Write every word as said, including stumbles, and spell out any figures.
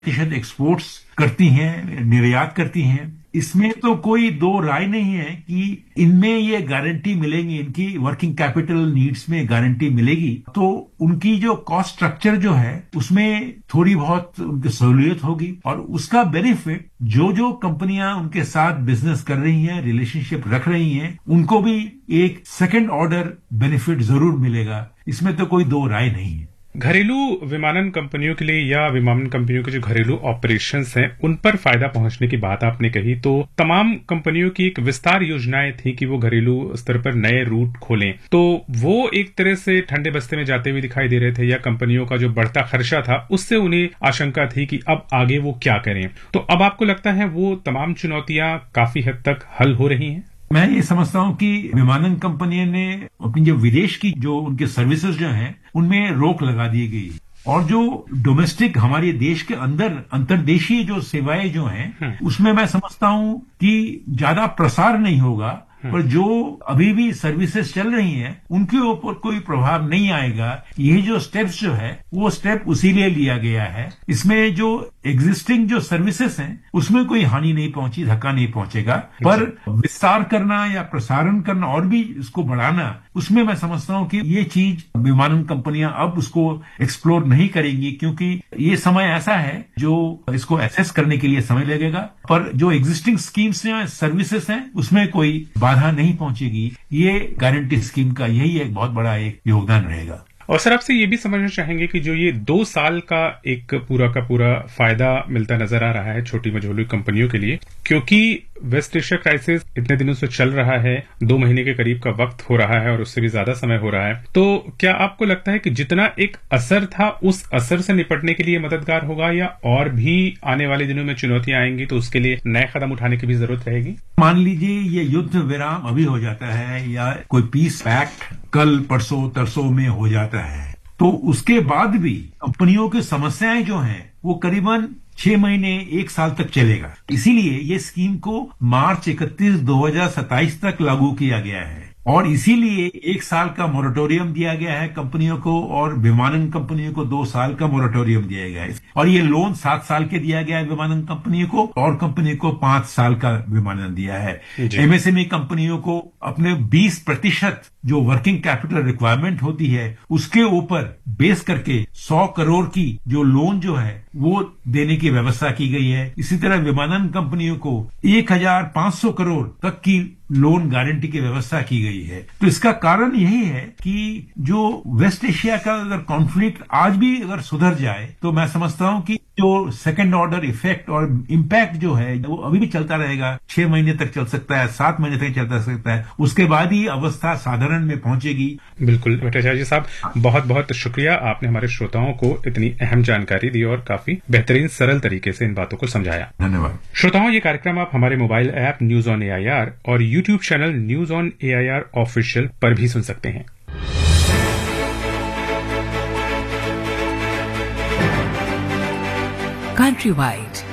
प्रतिशत एक्सपोर्ट्स करती हैं, निर्यात करती हैं। इसमें तो कोई दो राय नहीं है कि इनमें ये गारंटी मिलेगी, इनकी वर्किंग कैपिटल नीड्स में गारंटी मिलेगी, तो उनकी जो कॉस्ट स्ट्रक्चर जो है उसमें थोड़ी बहुत उनकी सहूलियत होगी और उसका बेनिफिट जो जो कंपनियां उनके साथ बिजनेस कर रही हैं, रिलेशनशिप रख रही हैं, उनको भी एक सेकंड ऑर्डर बेनिफिट जरूर मिलेगा। इसमें तो कोई दो राय नहीं है। घरेलू विमानन कंपनियों के लिए या विमानन कंपनियों के जो घरेलू ऑपरेशंस हैं उन पर फायदा पहुंचने की बात आपने कही, तो तमाम कंपनियों की एक विस्तार योजनाएं थी कि वो घरेलू स्तर पर नए रूट खोलें, तो वो एक तरह से ठंडे बस्ते में जाते हुए दिखाई दे रहे थे या कंपनियों का जो बढ़ता खर्चा था उससे उन्हें आशंका थी कि अब आगे वो क्या करें। तो अब आपको लगता है वो तमाम चुनौतियां काफी हद तक हल हो रही हैं? मैं ये समझता हूँ कि विमानन कंपनियों ने अपनी जो विदेश की जो उनके सर्विसेज जो हैं उनमें रोक लगा दी गई और जो डोमेस्टिक हमारे देश के अंदर अंतर्देशीय जो सेवाएं जो हैं उसमें मैं समझता हूँ कि ज्यादा प्रसार नहीं होगा, पर जो अभी भी सर्विसेज चल रही हैं उनके ऊपर कोई प्रभाव नहीं आएगा। ये जो स्टेप्स जो है वो स्टेप उसीलिए लिया गया है। इसमें जो एग्जिस्टिंग जो सर्विसेज हैं उसमें कोई हानि नहीं पहुंची, धक्का नहीं पहुंचेगा, पर विस्तार करना या प्रसारण करना और भी इसको बढ़ाना, उसमें मैं समझता हूं कि ये चीज विमानन कंपनियां अब उसको एक्सप्लोर नहीं करेंगी, क्योंकि ये समय ऐसा है जो इसको एसेस करने के लिए समय लगेगा। पर जो एग्जिस्टिंग स्कीम्स हैं, सर्विसेज हैं, उसमें कोई बाधा नहीं पहुंचेगी। ये गारंटी स्कीम का यही एक बहुत बड़ा एक योगदान रहेगा। और सर आपसे ये भी समझना चाहेंगे कि जो ये दो साल का एक पूरा का पूरा फायदा मिलता नजर आ रहा है छोटी मझोली कंपनियों के लिए, क्योंकि वेस्ट एशिया क्राइसिस इतने दिनों से चल रहा है, दो महीने के करीब का वक्त हो रहा है और उससे भी ज्यादा समय हो रहा है, तो क्या आपको लगता है कि जितना एक असर था उस असर से निपटने के लिए मददगार होगा या और भी आने वाले दिनों में चुनौतियां आएंगी तो उसके लिए नए कदम उठाने की भी जरूरत रहेगी? मान लीजिए ये युद्ध विराम अभी हो जाता है या कोई पीस पैक्ट कल परसों तरसों में हो जाता है, तो उसके बाद भी कंपनियों की समस्याएं जो हैं वो करीबन छह महीने एक साल तक चलेगा। इसीलिए ये स्कीम को मार्च इकतीस दो हजार सत्ताईस तक लागू किया गया है और इसीलिए एक साल का मोरेटोरियम दिया गया है कंपनियों को और विमानन कंपनियों को दो साल का मोरेटोरियम दिया गया है। और ये लोन सात साल के दिया गया है विमानन कंपनियों को और कंपनी को पांच साल का विमानन दिया है। एमएसएमई कंपनियों को अपने बीस प्रतिशत जो वर्किंग कैपिटल रिक्वायरमेंट होती है उसके ऊपर बेस करके सौ करोड़ की जो लोन जो है वो देने की व्यवस्था की गई है। इसी तरह विमानन कंपनियों को एक हजार पांच सौ करोड़ तक की लोन गारंटी की व्यवस्था की गई है। तो इसका कारण यही है कि जो वेस्ट एशिया का अगर कॉन्फ्लिक्ट आज भी अगर सुधर जाए तो मैं समझता हूं कि जो सेकंड ऑर्डर इफेक्ट और इम्पैक्ट जो है वो अभी भी चलता रहेगा, छह महीने तक चल सकता है, सात महीने तक चलता सकता है, उसके बाद ही अवस्था साधारण में पहुंचेगी। बिल्कुल भट्टाचार्य साहब, बहुत बहुत शुक्रिया, आपने हमारे श्रोताओं को इतनी अहम जानकारी दी और काफी बेहतरीन सरल तरीके से इन बातों को समझाया। धन्यवाद। श्रोताओं, ये कार्यक्रम आप हमारे mobile app news on AIR और YouTube channel news on AIR official पर भी सुन सकते हैं। Countrywide